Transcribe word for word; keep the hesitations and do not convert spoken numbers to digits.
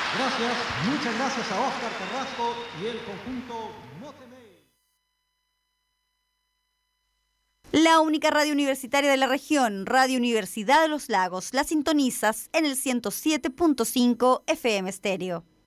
Gracias, muchas gracias a Óscar Carrasco y el conjunto Moteme. La única radio universitaria de la región, Radio Universidad de los Lagos, la sintonizas en el ciento siete punto cinco F M Estéreo.